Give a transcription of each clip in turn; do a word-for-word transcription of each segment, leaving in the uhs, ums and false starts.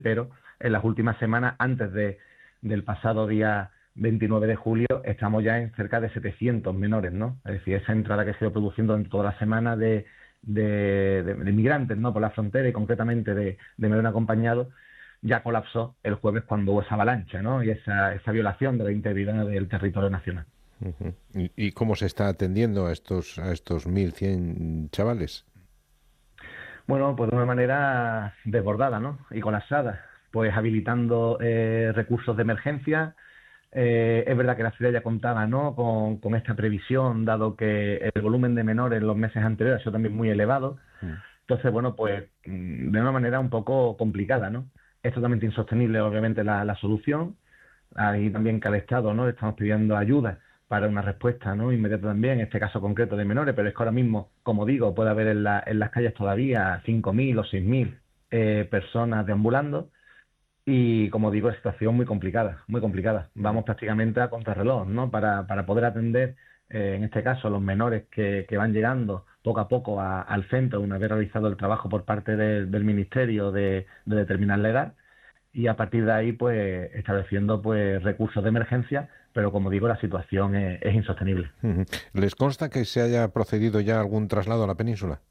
pero en las últimas semanas, antes de, del pasado día veintinueve de julio, estamos ya en cerca de setecientos menores, ¿no? Es decir, esa entrada que se ha ido produciendo en toda la semana de, de, de, de migrantes, ¿no?, por la frontera y concretamente de, de menores acompañados, ya colapsó el jueves cuando hubo esa avalancha, ¿no?, y esa, esa violación de la integridad del territorio nacional. Uh-huh. ¿Y, ¿Y cómo se está atendiendo a estos, a estos mil cien chavales? Bueno, pues de una manera desbordada, ¿no?, y colapsada, pues habilitando eh, recursos de emergencia. Eh, es verdad que la ciudad ya contaba, ¿no?, con, con esta previsión, dado que el volumen de menores en los meses anteriores ha sido también muy elevado. Mm. Entonces, bueno, pues de una manera un poco complicada, ¿no? Es totalmente insostenible, obviamente, la, la solución. Ahí también cada Estado, ¿no?, estamos pidiendo ayuda para una respuesta, ¿no?, inmediata también, en este caso concreto de menores, pero es que ahora mismo, como digo, puede haber en, la, en las calles todavía cinco mil o seis mil eh, personas deambulando. Y como digo, es situación muy complicada, muy complicada. Vamos prácticamente a contrarreloj, ¿no?, Para, para poder atender, eh, en este caso, a los menores que, que van llegando poco a poco a, al centro, una vez realizado el trabajo por parte de, del Ministerio de, de determinar la edad, y a partir de ahí, pues, estableciendo pues recursos de emergencia, pero como digo, la situación es, es insostenible. Uh-huh. ¿Les consta que se haya procedido ya algún traslado a la península?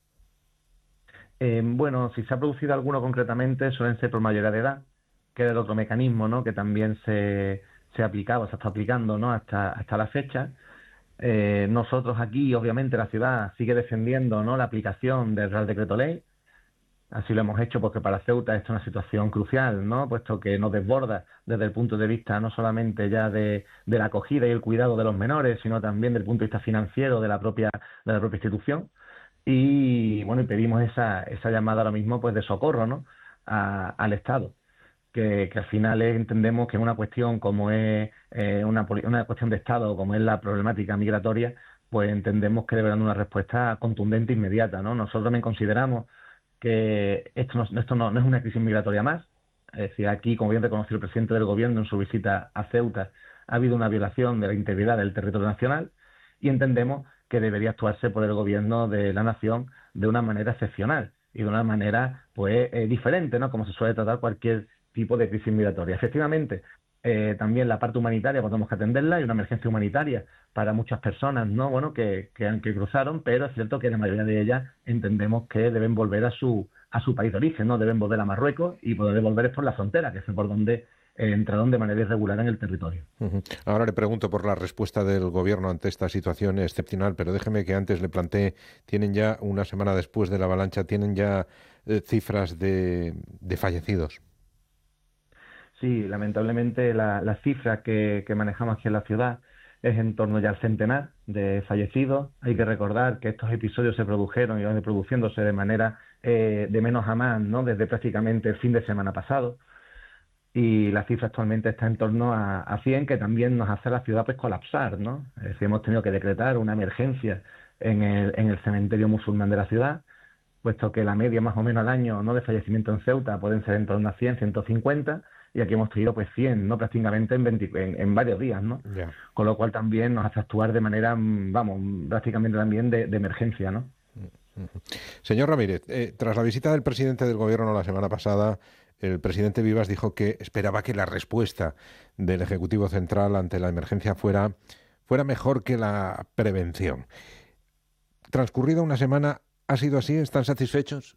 Eh, bueno, si se ha producido alguno concretamente, suelen ser por mayoría de edad, que era el otro mecanismo, ¿no?, que también se, se aplicaba, se está aplicando, ¿no?, hasta, hasta la fecha. Eh, nosotros aquí, obviamente, la ciudad sigue defendiendo, ¿no?, la aplicación del Real Decreto Ley. Así lo hemos hecho porque para Ceuta esto es una situación crucial, ¿no?, puesto que nos desborda desde el punto de vista no solamente ya de, de la acogida y el cuidado de los menores, sino también del punto de vista financiero de la propia, de la propia institución. Y bueno, y pedimos esa, esa llamada ahora mismo pues de socorro, ¿no?, a, al Estado, que, que al final es, entendemos que una cuestión como es eh, una, una cuestión de Estado, como es la problemática migratoria, pues entendemos que deberán una respuesta contundente e inmediata, ¿no? Nosotros también consideramos que esto no, esto no, no es una crisis migratoria más. Es decir, aquí, como bien reconoció el presidente del gobierno en su visita a Ceuta, ha habido una violación de la integridad del territorio nacional y entendemos que debería actuarse por el gobierno de la nación de una manera excepcional y de una manera pues eh, diferente, ¿no?, como se suele tratar cualquier tipo de crisis migratoria. Efectivamente, eh, también la parte humanitaria pues tenemos que atenderla, hay una emergencia humanitaria para muchas personas, ¿no?, bueno, que, que, que cruzaron, pero es cierto que la mayoría de ellas entendemos que deben volver a su a su país de origen, ¿no?, deben volver a Marruecos y poder volver es por la frontera, que es por donde eh, entraron de manera irregular en el territorio. Uh-huh. Ahora le pregunto por la respuesta del gobierno ante esta situación excepcional, pero déjeme que antes le plantee, tienen ya, una semana después de la avalancha, tienen ya eh, cifras de, de fallecidos. Sí, lamentablemente la, la cifra que, que manejamos aquí en la ciudad es en torno ya al centenar de fallecidos. Hay que recordar que estos episodios se produjeron y van produciéndose de manera eh, de menos a más, ¿no?, desde prácticamente el fin de semana pasado. Y la cifra actualmente está en torno a, a cien, que también nos hace a la ciudad pues colapsar, ¿no? Es decir, hemos tenido que decretar una emergencia en el, en el cementerio musulmán de la ciudad, puesto que la media más o menos al año, ¿no?, de fallecimiento en Ceuta pueden ser en torno a cien, ciento cincuenta, y aquí hemos tenido pues cien, ¿no?, prácticamente en, veinte, en, en varios días, ¿no? Ya. Con lo cual también nos hace actuar de manera, vamos, prácticamente también de, de emergencia, ¿no? Uh-huh. Señor Ramírez, eh, tras la visita del presidente del gobierno la semana pasada, el presidente Vivas dijo que esperaba que la respuesta del Ejecutivo Central ante la emergencia fuera, fuera mejor que la prevención. Transcurrida una semana, ¿ha sido así? ¿Están satisfechos?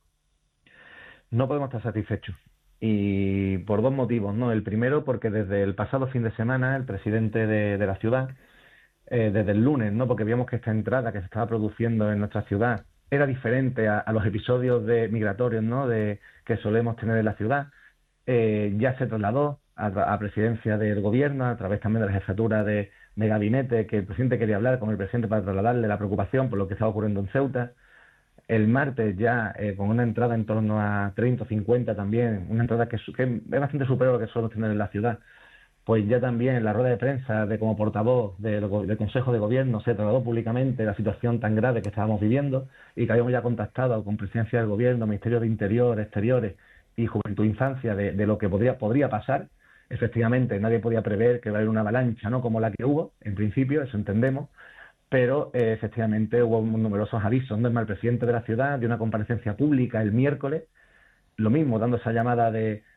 No podemos estar satisfechos. Y por dos motivos, ¿no? El primero, porque desde el pasado fin de semana el presidente de, de la ciudad, eh, desde el lunes, ¿no?, porque vimos que esta entrada que se estaba produciendo en nuestra ciudad era diferente a, a los episodios de migratorios, ¿no?, de, que solemos tener en la ciudad, eh, ya se trasladó a, a presidencia del gobierno, a través también de la jefatura de, de gabinete, que el presidente quería hablar con el presidente para trasladarle la preocupación por lo que estaba ocurriendo en Ceuta. El martes ya eh, con una entrada en torno a treinta o cincuenta también, una entrada que, que es bastante superior a lo que solemos tener en la ciudad. Pues ya también en la rueda de prensa de como portavoz del, del Consejo de Gobierno se trasladó públicamente la situación tan grave que estábamos viviendo y que habíamos ya contactado con Presidencia del Gobierno, Ministerio de Interior, Exteriores y Juventud e Infancia de, de lo que podría, podría pasar. Efectivamente, nadie podía prever que iba a haber una avalancha, ¿no?, como la que hubo, en principio, eso entendemos, pero eh, efectivamente hubo numerosos avisos, ¿no? El presidente de la ciudad dio una comparecencia pública el miércoles, lo mismo, dando esa llamada de,